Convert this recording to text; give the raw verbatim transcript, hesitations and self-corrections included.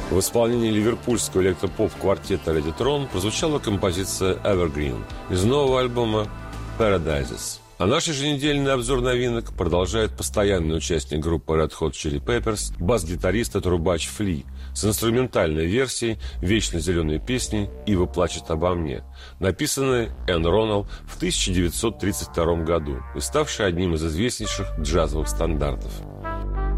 В исполнении ливерпульского электропоп-квартета Readytron прозвучала композиция «Evergreen» из нового альбома «Paradises». А наш еженедельный обзор новинок продолжает постоянный участник группы Red Hot Chili Peppers, бас-гитарист и трубач Фли, с инструментальной версией «Вечно зеленой песни «Ива плачет обо мне», написанной Энн Роннелл в тысяча девятьсот тридцать втором году и ставшей одним из известнейших джазовых стандартов.